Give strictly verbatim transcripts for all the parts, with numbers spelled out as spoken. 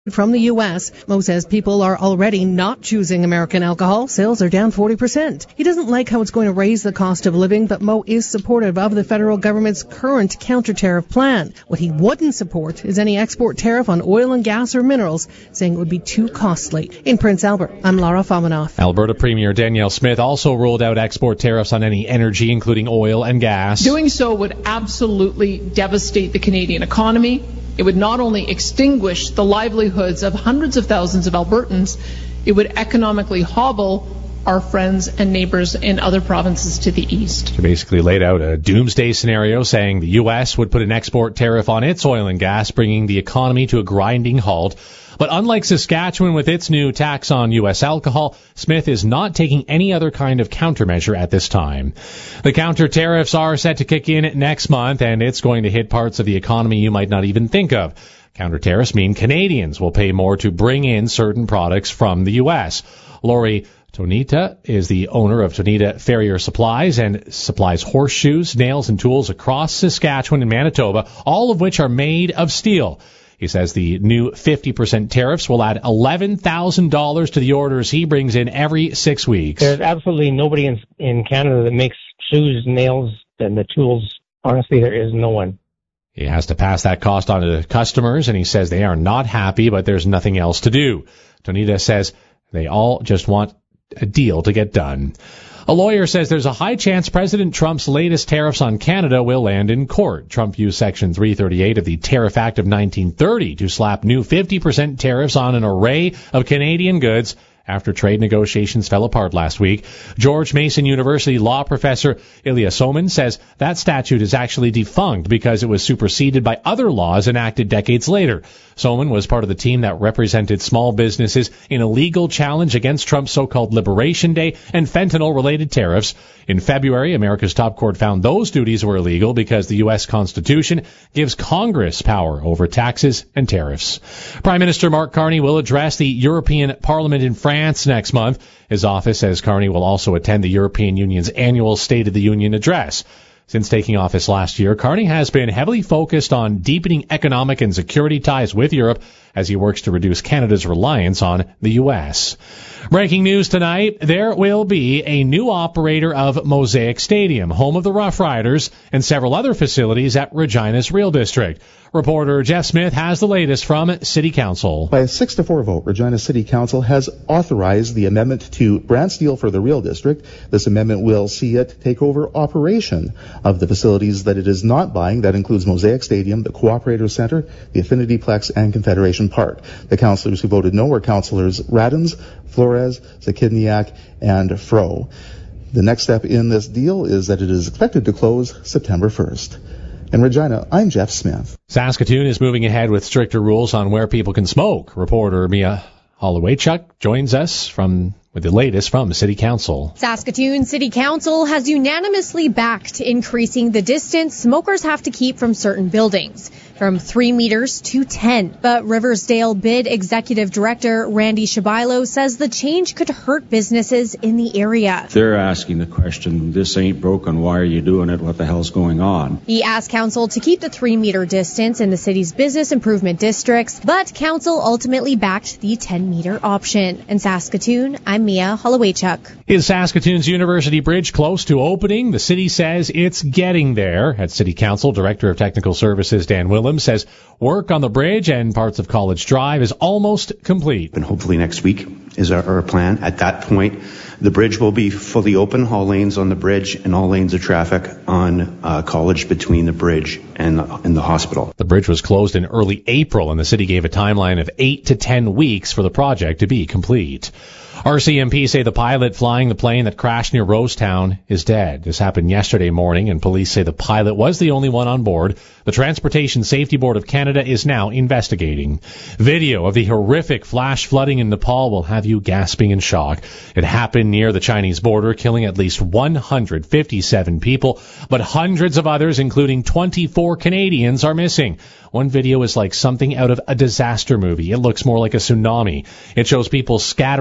From the U S, Mo says people are already not choosing American alcohol. Sales are down forty percent. He doesn't like how it's going to raise the cost of living, but Mo is supportive of the federal government's current counter-tariff plan. What he wouldn't support is any export tariff on oil and gas or minerals, saying it would be too costly. In Prince Albert, I'm Laura Famanoff. Alberta Premier Danielle Smith also ruled out export tariffs on any energy, including oil and gas. Doing so would absolutely devastate the Canadian economy. It would not only extinguish the livelihoods of hundreds of thousands of Albertans, it would economically hobble our friends and neighbors in other provinces to the east. She basically laid out a doomsday scenario saying the U S would put an export tariff on its oil and gas, bringing the economy to a grinding halt. But unlike Saskatchewan with its new tax on U S alcohol, Smith is not taking any other kind of countermeasure at this time. The counter tariffs are set to kick in next month, and it's going to hit parts of the economy you might not even think of. Counter tariffs mean Canadians will pay more to bring in certain products from the U S. Lori Tonita is the owner of Tonita Farrier Supplies and supplies horseshoes, nails, and tools across Saskatchewan and Manitoba, all of which are made of steel. He says the new fifty percent tariffs will add eleven thousand dollars to the orders he brings in every six weeks. There's absolutely nobody in, in Canada that makes shoes, nails, and the tools. Honestly, there is no one. He has to pass that cost on to customers, and he says they are not happy, but there's nothing else to do. Tonita says they all just want a deal to get done. A lawyer says there's a high chance President Trump's latest tariffs on Canada will land in court. Trump used Section three thirty-eight of the Tariff Act of nineteen thirty to slap new fifty percent tariffs on an array of Canadian goods after trade negotiations fell apart last week. George Mason University law professor Ilya Somin says that statute is actually defunct because it was superseded by other laws enacted decades later. Somin was part of the team that represented small businesses in a legal challenge against Trump's so-called Liberation Day and fentanyl-related tariffs. In February, America's top court found those duties were illegal because the U S Constitution gives Congress power over taxes and tariffs. Prime Minister Mark Carney will address the European Parliament in France next month. His office says Carney will also attend the European Union's annual State of the Union address. Since taking office last year, Carney has been heavily focused on deepening economic and security ties with Europe as he works to reduce Canada's reliance on the U S. Breaking news tonight, there will be a new operator of Mosaic Stadium, home of the Rough Riders, and several other facilities at Regina's Real District. Reporter Jeff Smith has the latest from City Council. By a six to four vote, Regina City Council has authorized the amendment to Brant's deal for the Real District. This amendment will see it take over operation of the facilities that it is not buying. That includes Mosaic Stadium, the Cooperator Centre, the Affinity Plex, and Confederation Park. The councillors who voted no were councillors Radins, Flores, Zakidniak, and Fro. The next step in this deal is that it is expected to close September first. In Regina, I'm Jeff Smith. Saskatoon is moving ahead with stricter rules on where people can smoke. Reporter Mia Hollowaychuk joins us from with the latest from the City Council. Saskatoon City Council has unanimously backed increasing the distance smokers have to keep from certain buildings, from three meters to ten. But Riversdale Bid Executive Director Randy Shabilo says the change could hurt businesses in the area. They're asking the question, this ain't broken, why are you doing it, what the hell's going on? He asked Council to keep the three meter distance in the city's business improvement districts, but Council ultimately backed the ten meter option. In Saskatoon, I'm Mia Hollowaychuk. Is Saskatoon's University Bridge close to opening? The city says it's getting there. At City Council, Director of Technical Services Dan Willems says work on the bridge and parts of College Drive is almost complete. And hopefully next week is our, our plan. At that point, the bridge will be fully open, all lanes on the bridge and all lanes of traffic on uh, College between the bridge and the, and the hospital. The bridge was closed in early April, and the city gave a timeline of eight to ten weeks for the project to be complete. R C M P say the pilot flying the plane that crashed near Rosetown is dead. This happened yesterday morning, and police say the pilot was the only one on board. The Transportation Safety Board of Canada is now investigating. Video of the horrific flash flooding in Nepal will have you gasping in shock. It happened near the Chinese border, killing at least one hundred fifty-seven people, but hundreds of others, including twenty-four Canadians, are missing. One video is like something out of a disaster movie. It looks more like a tsunami. It shows people scattering like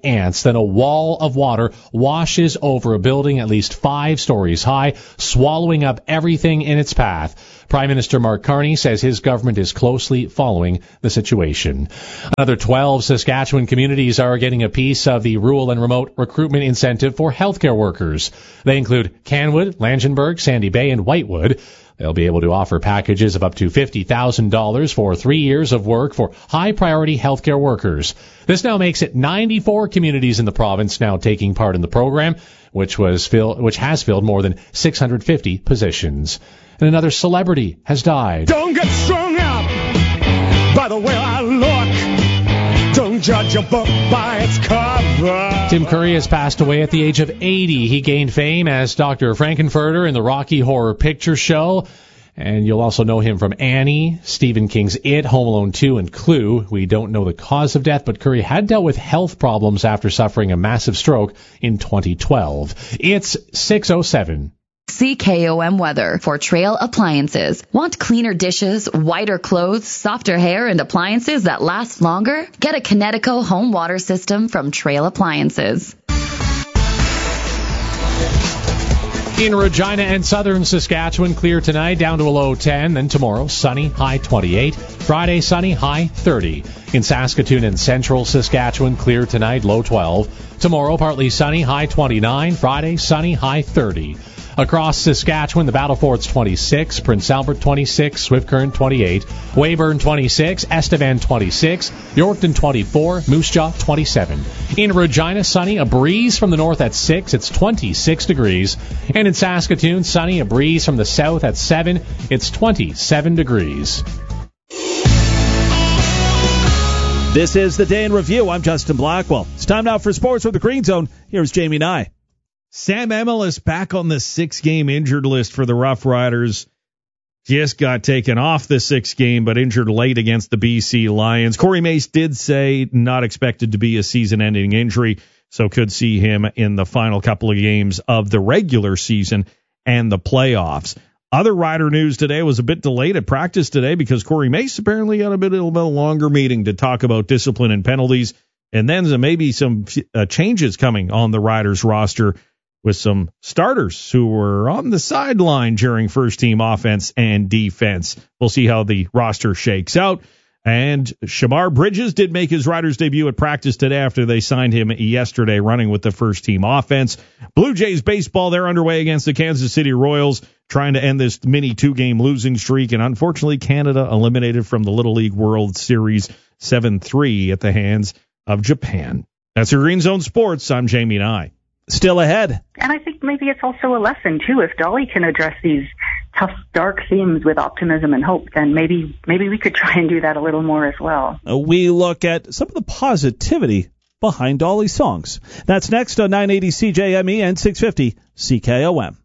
ants. Then a wall of water washes over a building at least five stories high, swallowing up everything in its path. Prime Minister Mark Carney says his government is closely following the situation. Another twelve Saskatchewan communities are getting a piece of the rural and remote recruitment incentive for healthcare workers. They include Canwood, Langenburg, Sandy Bay, and Whitewood. They'll be able to offer packages of up to fifty thousand dollars for three years of work for high-priority healthcare workers. This now makes it ninety-four communities in the province now taking part in the program, which was fill, which has filled more than six hundred fifty positions. And another celebrity has died. Don't get strung up by the way I look. Don't judge a book by its cover. Tim Curry has passed away at the age of eighty. He gained fame as Doctor Frankenfurter in the Rocky Horror Picture Show. And you'll also know him from Annie, Stephen King's It, Home Alone two, and Clue. We don't know the cause of death, but Curry had dealt with health problems after suffering a massive stroke in twenty twelve. It's six oh seven. C K O M weather for Trail Appliances. Want cleaner dishes, whiter clothes, softer hair, and appliances that last longer? Get a Kinetico home water system from Trail Appliances. In Regina and southern Saskatchewan, clear tonight, down to a low ten. Then tomorrow, sunny, high twenty-eight. Friday, sunny, high thirty. In Saskatoon and central Saskatchewan, clear tonight, low twelve. Tomorrow, partly sunny, high twenty-nine. Friday, sunny, high thirty. Across Saskatchewan, the Battle Fort's twenty-six, Prince Albert twenty-six, Swift Current twenty-eight, Weyburn twenty-six, Estevan twenty-six, Yorkton twenty-four, Moose Jaw twenty-seven. In Regina, sunny, a breeze from the north at six, it's twenty-six degrees. And in Saskatoon, sunny, a breeze from the south at seven, it's twenty-seven degrees. This is the Day in Review. I'm Justin Blackwell. It's time now for Sports with the Green Zone. Here's Jamie Nye. Sam Emilus back on the six-game injured list for the Rough Riders. Just got taken off the sixth game, but injured late against the B C Lions. Corey Mace did say not expected to be a season-ending injury, so could see him in the final couple of games of the regular season and the playoffs. Other Rider news today was a bit delayed at practice today because Corey Mace apparently got a bit of a longer meeting to talk about discipline and penalties, and then maybe some uh, changes coming on the Riders roster, with some starters who were on the sideline during first-team offense and defense. We'll see how the roster shakes out. And Shamar Bridges did make his Riders debut at practice today after they signed him yesterday running with the first-team offense. Blue Jays baseball, they're underway against the Kansas City Royals, trying to end this mini two-game losing streak. And unfortunately, Canada eliminated from the Little League World Series seven three at the hands of Japan. That's your Green Zone Sports. I'm Jamie Nye. Still ahead. And I think maybe it's also a lesson, too. If Dolly can address these tough, dark themes with optimism and hope, then maybe maybe we could try and do that a little more as well. We look at some of the positivity behind Dolly's songs. That's next on nine eighty C J M E and six fifty C K O M.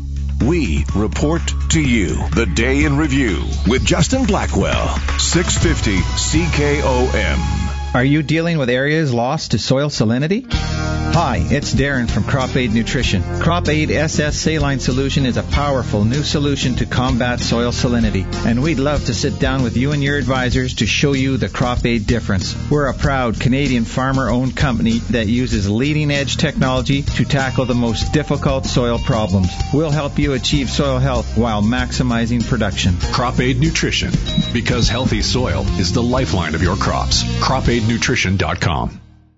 We report to you the Day in Review with Justin Blackwell, six fifty C K O M. Are you dealing with areas lost to soil salinity? Hi, it's Darren from Crop Aid Nutrition. Crop Aid S S Saline Solution is a powerful new solution to combat soil salinity, and we'd love to sit down with you and your advisors to show you the Crop Aid difference. We're a proud Canadian farmer-owned company that uses leading-edge technology to tackle the most difficult soil problems. We'll help you achieve soil health while maximizing production. Crop Aid Nutrition, because healthy soil is the lifeline of your crops. crop aid nutrition dot com.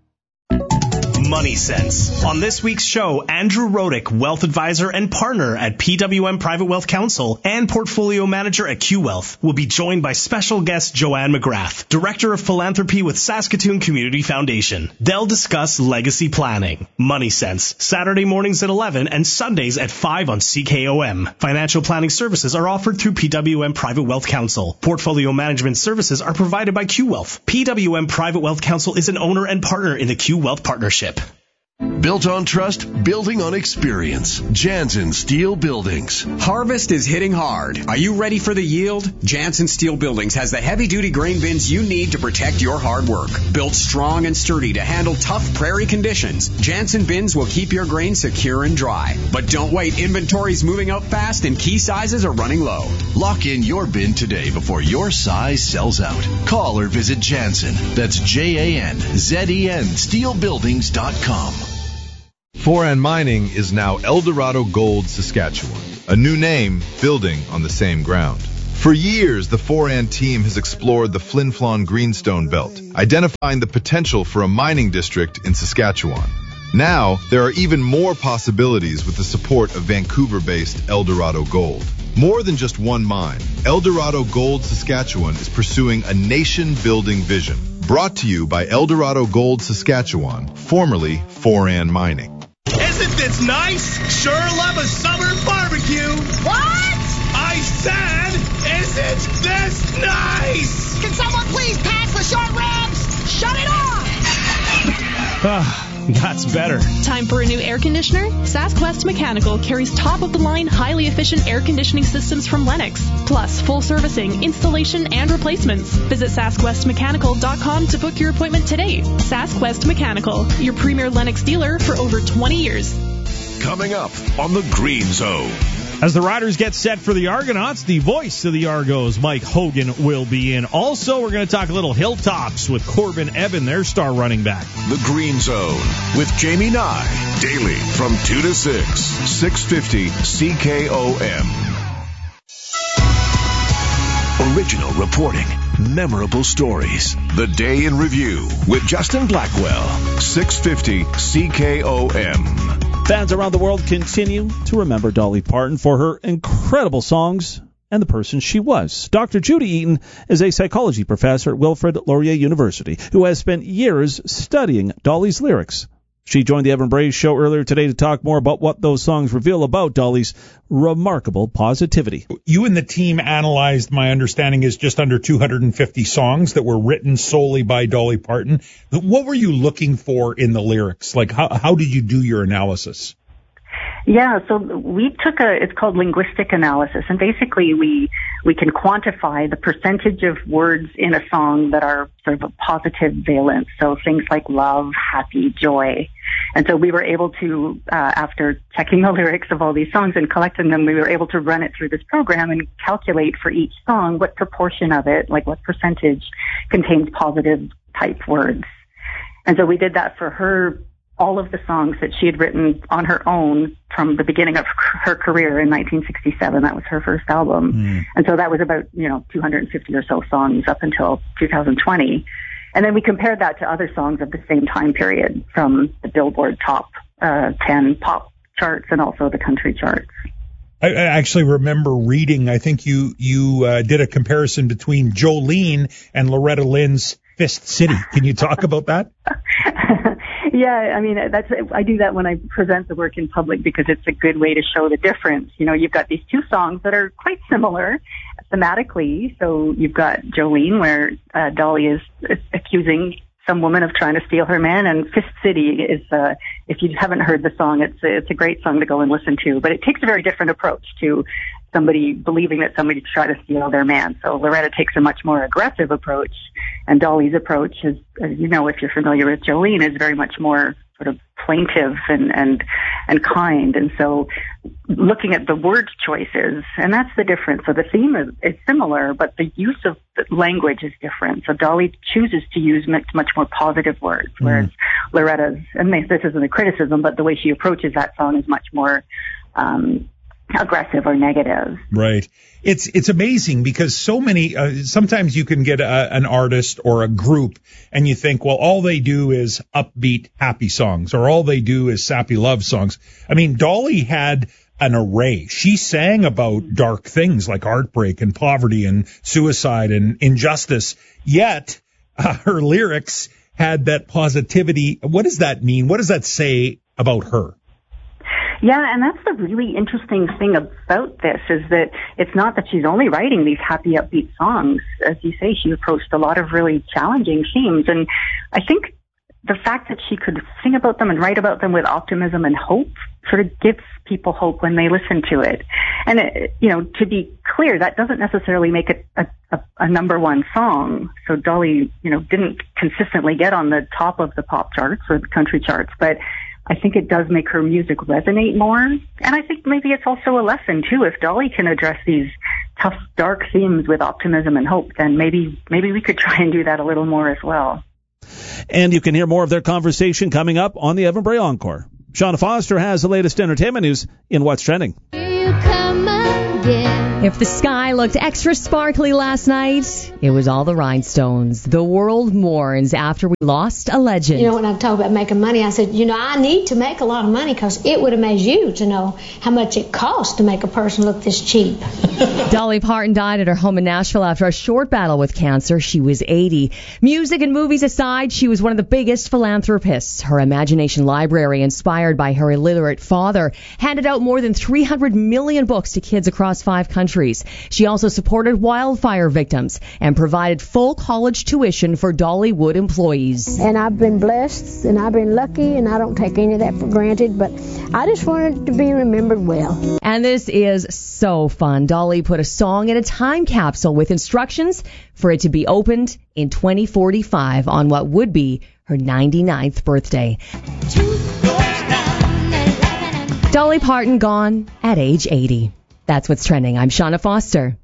Money Sense. On this week's show, Andrew Rodick, wealth advisor and partner at P W M Private Wealth Counsel and portfolio manager at Q Wealth, will be joined by special guest Joanne McGrath, director of philanthropy with Saskatoon Community Foundation. They'll discuss legacy planning. Money Sense, Saturday mornings at eleven and Sundays at five on C K O M. Financial planning services are offered through P W M Private Wealth Counsel. Portfolio management services are provided by Q Wealth. P W M Private Wealth Counsel is an owner and partner in the Q Wealth Partnership. Built on trust, building on experience. Jansen Steel Buildings. Harvest is hitting hard. Are you ready for the yield? Jansen Steel Buildings has the heavy-duty grain bins you need to protect your hard work. Built strong and sturdy to handle tough prairie conditions, Jansen bins will keep your grain secure and dry. But don't wait. Inventory's moving out fast and key sizes are running low. Lock in your bin today before your size sells out. Call or visit Jansen. That's J A N Z E N steel buildings dot com. Foran Mining is now Eldorado Gold Saskatchewan, a new name building on the same ground. For years, the Foran team has explored the Flin Flon Greenstone Belt, identifying the potential for a mining district in Saskatchewan. Now, there are even more possibilities with the support of Vancouver-based Eldorado Gold. More than just one mine, Eldorado Gold Saskatchewan is pursuing a nation-building vision. Brought to you by Eldorado Gold Saskatchewan, formerly Foran Mining. Isn't this nice? Sure love a summer barbecue. What? I said, isn't this nice? Can someone please pass the short ribs? Shut it off! Ah, that's better. Time for a new air conditioner? SaskWest Mechanical carries top-of-the-line, highly efficient air conditioning systems from Lennox, plus full servicing, installation, and replacements. Visit Sask West Mechanical dot com to book your appointment today. SaskWest Mechanical, your premier Lennox dealer for over twenty years. Coming up on the Green Zone. As the Riders get set for the Argonauts, the voice of the Argos, Mike Hogan, will be in. Also, we're going to talk a little Hilltops with Corbin Evan, their star running back. The Green Zone with Jamie Nye, daily from two to six, six fifty C K O M. Original reporting, memorable stories. The Day in Review with Justin Blackwell, six fifty C K O M. Fans around the world continue to remember Dolly Parton for her incredible songs and the person she was. Doctor Judy Eaton is a psychology professor at Wilfrid Laurier University who has spent years studying Dolly's lyrics. She joined the Evan Bray Show earlier today to talk more about what those songs reveal about Dolly's remarkable positivity. You and the team analyzed, my understanding is, just under two hundred fifty songs that were written solely by Dolly Parton. What were you looking for in the lyrics? Like, how, how did you do your analysis? Yeah, so we took a, it's called linguistic analysis, and basically we, we can quantify the percentage of words in a song that are sort of a positive valence. So things like love, happy, joy. And so we were able to, uh, after checking the lyrics of all these songs and collecting them, we were able to run it through this program and calculate for each song what proportion of it, like what percentage, contains positive type words. And so we did that for her, all of the songs that she had written on her own from the beginning of her career in nineteen sixty-seven. That was her first album. Mm. And so that was about, you know, two hundred fifty or so songs up until two thousand twenty. And then we compared that to other songs of the same time period from the Billboard top uh, ten pop charts and also the country charts. I, I actually remember reading, I think you, you uh, did a comparison between Jolene and Loretta Lynn's Fist City. Can you talk about that? Yeah, I mean, that's, I do that when I present the work in public because it's a good way to show the difference. You know, you've got these two songs that are quite similar thematically. So you've got Jolene, where uh, Dolly is accusing some woman of trying to steal her man, and Fist City is, uh, if you haven't heard the song, it's a, it's a great song to go and listen to. But it takes a very different approach to somebody believing that somebody tried to steal their man. So Loretta takes a much more aggressive approach, and Dolly's approach is, as you know, if you're familiar with Jolene, is very much more sort of plaintive and, and, and kind. And so looking at the word choices, and that's the difference. So the theme is, is similar, but the use of the language is different. So Dolly chooses to use much, much more positive words, whereas mm. Loretta's, and this isn't a criticism, but the way she approaches that song is much more, um, aggressive or negative. Right. It's it's amazing because so many, uh, sometimes you can get a, an artist or a group and you think, well, all they do is upbeat, happy songs, or all they do is sappy love songs. I mean, Dolly had an array. She sang about dark things like heartbreak and poverty and suicide and injustice, yet uh, her lyrics had that positivity. What does that mean? What does that say about her? Yeah, and that's the really interesting thing about this, is that it's not that she's only writing these happy, upbeat songs. As you say, she approached a lot of really challenging themes. And I think the fact that she could sing about them and write about them with optimism and hope sort of gives people hope when they listen to it. And, it, you know, to be clear, that doesn't necessarily make it a, a, a number one song. So Dolly, you know, didn't consistently get on the top of the pop charts or the country charts, but I think it does make her music resonate more. And I think maybe it's also a lesson, too. If Dolly can address these tough, dark themes with optimism and hope, then maybe maybe we could try and do that a little more as well. And you can hear more of their conversation coming up on the Evan Bray Encore. Shauna Foster has the latest entertainment news in What's Trending. If the sky looked extra sparkly last night, it was all the rhinestones. The world mourns after we lost a legend. You know, when I talk about making money, I said, you know, I need to make a lot of money because it would amaze you to know how much it costs to make a person look this cheap. Dolly Parton died at her home in Nashville after a short battle with cancer. She was eighty. Music and movies aside, she was one of the biggest philanthropists. Her imagination library, inspired by her illiterate father, handed out more than three hundred million books to kids across five countries. She also supported wildfire victims and provided full college tuition for Dollywood employees. And I've been blessed and I've been lucky and I don't take any of that for granted, but I just wanted to be remembered well. And this is so fun. Dolly put a song in a time capsule with instructions for it to be opened in twenty forty-five on what would be her ninety-ninth birthday. Dolly Parton gone at age eighty. That's what's trending. I'm Shauna Foster.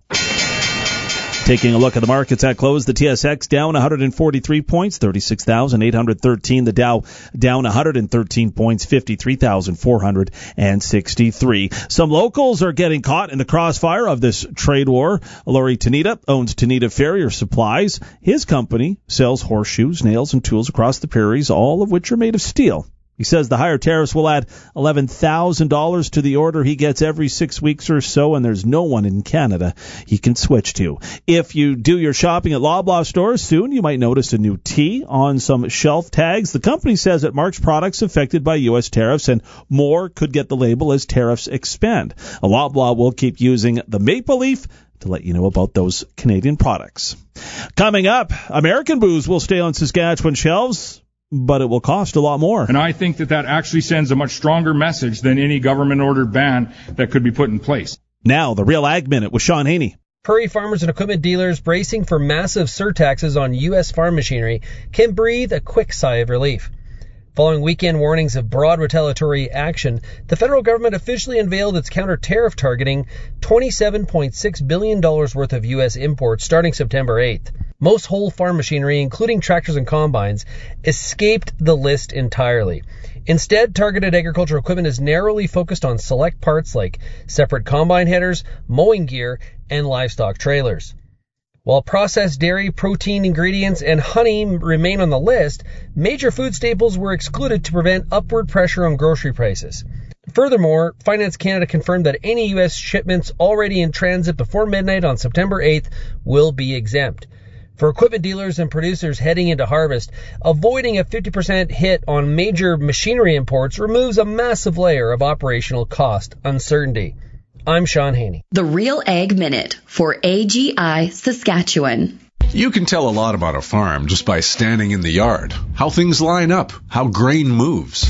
Taking a look at the markets at close, the T S X down one hundred forty-three points, thirty-six thousand eight hundred thirteen. The Dow down one hundred thirteen points, fifty-three thousand four hundred sixty-three. Some locals are getting caught in the crossfire of this trade war. Laurie Tanita owns Tanita Farrier Supplies. His company sells horseshoes, nails, and tools across the prairies, all of which are made of steel. He says the higher tariffs will add eleven thousand dollars to the order he gets every six weeks or so, and there's no one in Canada he can switch to. If you do your shopping at Loblaw stores soon, you might notice a new T on some shelf tags. The company says it marks products affected by U S tariffs, and more could get the label as tariffs expand. A Loblaw will keep using the maple leaf to let you know about those Canadian products. Coming up, American booze will stay on Saskatchewan shelves, but it will cost a lot more. And I think that that actually sends a much stronger message than any government-ordered ban that could be put in place. Now, the Real Ag Minute with Sean Haney. Prairie farmers and equipment dealers bracing for massive surtaxes on U S farm machinery can breathe a quick sigh of relief. Following weekend warnings of broad retaliatory action, the federal government officially unveiled its counter-tariff targeting twenty-seven point six billion dollars worth of U S imports starting September eighth. Most whole farm machinery, including tractors and combines, escaped the list entirely. Instead, targeted agricultural equipment is narrowly focused on select parts like separate combine headers, mowing gear, and livestock trailers. While processed dairy, protein ingredients, and honey remain on the list, major food staples were excluded to prevent upward pressure on grocery prices. Furthermore, Finance Canada confirmed that any U S shipments already in transit before midnight on September eighth will be exempt. For equipment dealers and producers heading into harvest, avoiding a fifty percent hit on major machinery imports removes a massive layer of operational cost uncertainty. I'm Sean Haney. The Real Ag Minute for A G I Saskatchewan. You can tell a lot about a farm just by standing in the yard. How things line up, how grain moves,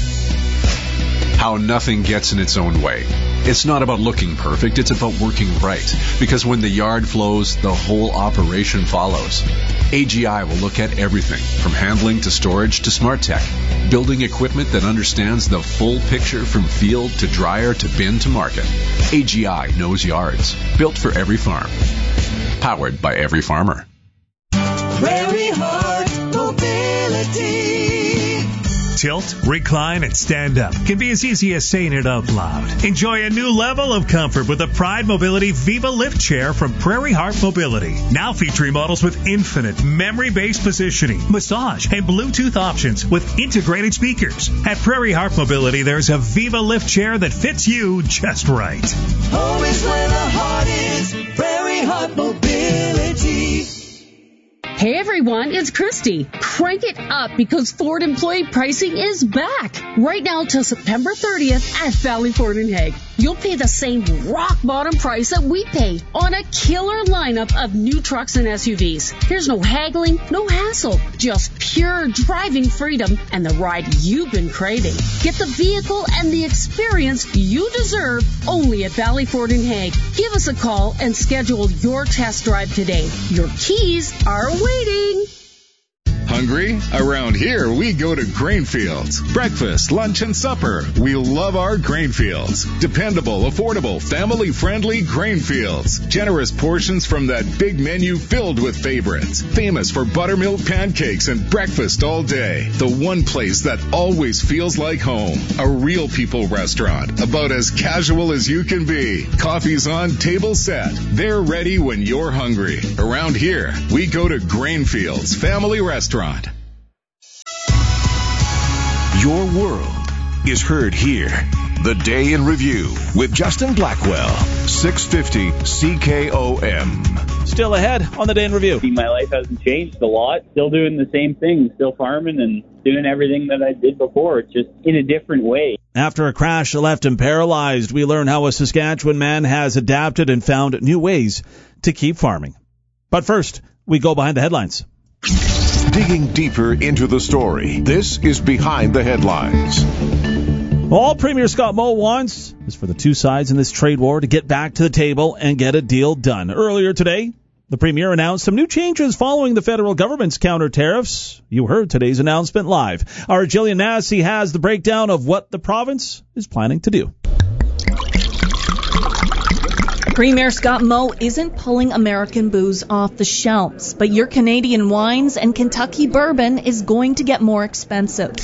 how nothing gets in its own way. It's not about looking perfect, it's about working right. Because when the yard flows, the whole operation follows. A G I will look at everything, from handling to storage to smart tech. Building equipment that understands the full picture from field to dryer to bin to market. A G I knows yards. Built for every farm. Powered by every farmer. Prairie Heart Mobility. Tilt, recline, and stand up can be as easy as saying it out loud. Enjoy a new level of comfort with the Pride Mobility Viva Lift Chair from Prairie Heart Mobility. Now featuring models with infinite memory-based positioning, massage, and Bluetooth options with integrated speakers. At Prairie Heart Mobility, there's a Viva Lift Chair that fits you just right. Home is where the heart is. Prairie Heart Mobility. Hey everyone, it's Christy. Crank it up because Ford employee pricing is back. Right now till September thirtieth at Valley Ford in Hague. you'll pay the same rock bottom price that we pay on a killer lineup of new trucks and S U Vs. There's no haggling, no hassle, just pure driving freedom and the ride you've been craving. Get the vehicle and the experience you deserve only at Valley Ford in Hague. Give us a call and schedule your test drive today. Your keys are waiting. Hungry? Around here, we go to Grainfields. Breakfast, lunch, and supper. We love our Grainfields. Dependable, affordable, family-friendly Grainfields. Generous portions from that big menu filled with favorites. Famous for buttermilk pancakes and breakfast all day. The one place that always feels like home. A real people restaurant. About as casual as you can be. Coffee's on, table set. They're ready when you're hungry. Around here, we go to Grainfields Family Restaurant. Your world is heard here. The Day in Review with Justin Blackwell, six fifty C K O M. Still ahead on the Day in Review. My life hasn't changed a lot. Still doing the same thing, still farming and doing everything that I did before. It's just in a different way. After a crash that left him paralyzed, we learn how a Saskatchewan man has adapted and found new ways to keep farming. But first, we go behind the headlines. Digging deeper into the story, this is Behind the Headlines. All Premier Scott Moe wants is for the two sides in this trade war to get back to the table and get a deal done. Earlier today, the Premier announced some new changes following the federal government's counter tariffs. You heard today's announcement live. Our Jillian Massey has the breakdown of what the province is planning to do. Premier Scott Moe isn't pulling American booze off the shelves, but your Canadian wines and Kentucky bourbon is going to get more expensive.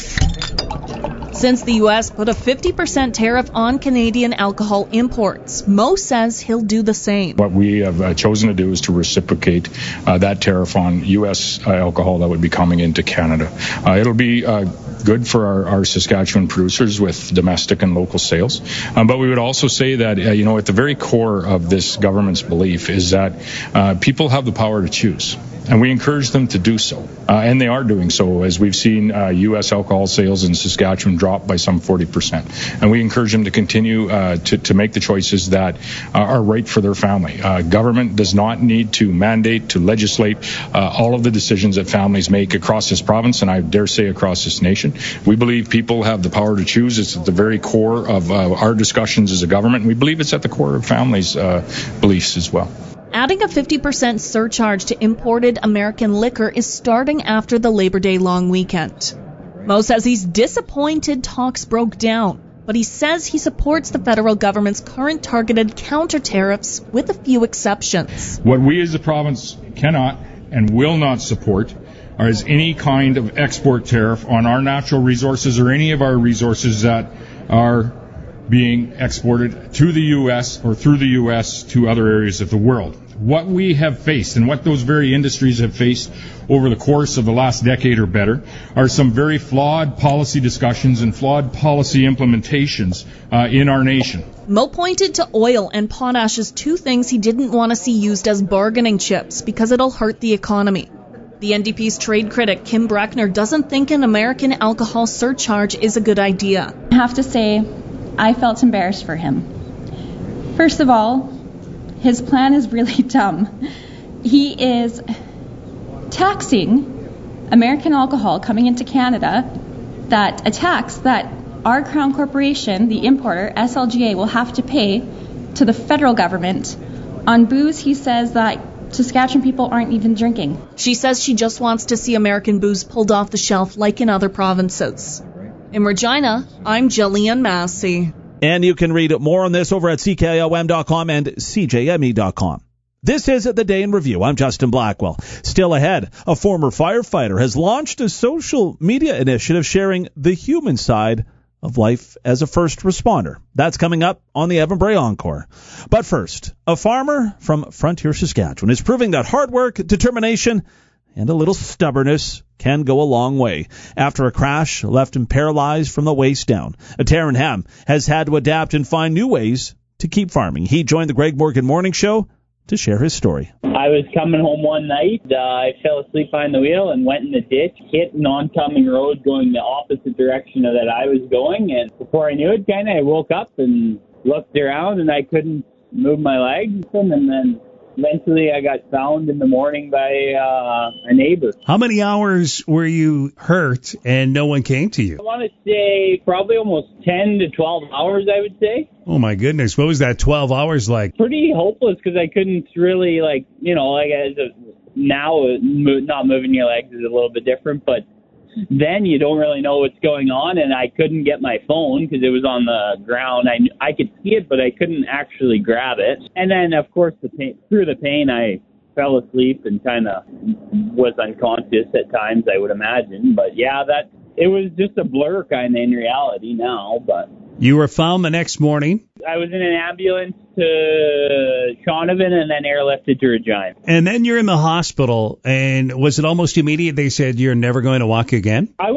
Since the U S put a fifty percent tariff on Canadian alcohol imports, Moe says he'll do the same. What we have uh, chosen to do is to reciprocate uh, that tariff on U S uh, alcohol that would be coming into Canada. Uh, it'll be uh, good for our, our Saskatchewan producers with domestic and local sales. Um, but we would also say that, uh, you know, at the very core of this government's belief is that uh, people have the power to choose. And we encourage them to do so. Uh, and they are doing so, as we've seen uh, U S alcohol sales in Saskatchewan drop by some forty percent. And we encourage them to continue uh, to, to make the choices that uh, are right for their family. Uh, government does not need to mandate, to legislate uh, all of the decisions that families make across this province, and I dare say across this nation. We believe people have the power to choose. It's at the very core of uh, our discussions as a government, and we believe it's at the core of families' uh, beliefs as well. Adding a fifty percent surcharge to imported American liquor is starting after the Labor Day long weekend. Moe says he's disappointed talks broke down, but he says he supports the federal government's current targeted counter tariffs with a few exceptions. What we as a province cannot and will not support is any kind of export tariff on our natural resources or any of our resources that are being exported to the U S or through the U S to other areas of the world. What we have faced and what those very industries have faced over the course of the last decade or better are some very flawed policy discussions and flawed policy implementations uh, in our nation. Moe pointed to oil and potash as two things he didn't want to see used as bargaining chips because it'll hurt the economy. The N D P's trade critic Kim Breckner doesn't think an American alcohol surcharge is a good idea. I have to say, I felt embarrassed for him. First of all, his plan is really dumb. He is taxing American alcohol coming into Canada, that a tax that our Crown Corporation, the importer, S L G A, will have to pay to the federal government on booze he says that Saskatchewan people aren't even drinking. She says she just wants to see American booze pulled off the shelf like in other provinces. In Regina, I'm Jillian Massey. And you can read more on this over at C K O M dot com and C J M E dot com. This is The Day in Review. I'm Justin Blackwell. Still ahead, a former firefighter has launched a social media initiative sharing the human side of life as a first responder. That's coming up on the Evan Bray Encore. But first, a farmer from Frontier, Saskatchewan is proving that hard work, determination, and a little stubbornness can go a long way. After a crash left him paralyzed from the waist down, Taryn Ham has had to adapt and find new ways to keep farming. He joined the Greg Morgan Morning Show to share his story. I was coming home one night. Uh, I fell asleep behind the wheel and went in the ditch, hit an oncoming road going the opposite direction of that I was going. And before I knew it, kind of, I woke up and looked around and I couldn't move my legs, and then eventually I got found in the morning by uh, a neighbor. How many hours were you hurt and no one came to you? I want to say probably almost ten to twelve hours, I would say. Oh, my goodness. What was that twelve hours like? Pretty hopeless because I couldn't really, like, you know, like as a, now not moving your legs is a little bit different, but then you don't really know what's going on, and I couldn't get my phone because it was on the ground. I, I could see it, but I couldn't actually grab it. And then, of course, the pain, through the pain, I fell asleep and kind of was unconscious at times, I would imagine. But, yeah, that it was just a blur kind of in reality now. But you were found the next morning. I was in an ambulance to Shaunavon and then airlifted to Regina. And then you're in the hospital, and was it almost immediate they said you're never going to walk again? I